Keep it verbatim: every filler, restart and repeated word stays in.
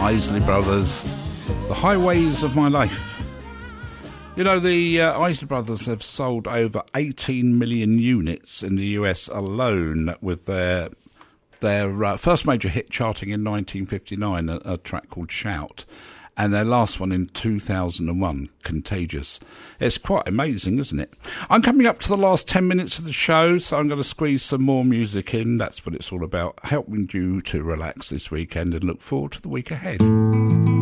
Isley Brothers, The Highways of My Life. You know, the uh, Isley Brothers have sold over eighteen million units in the U S alone, with their their uh, first major hit charting in nineteen fifty-nine, a, a track called Shout, and their last one in two thousand one, Contagious. It's quite amazing, isn't it? I'm coming up to the last ten minutes of the show, so I'm going to squeeze some more music in. That's what it's all about, helping you to relax this weekend and look forward to the week ahead.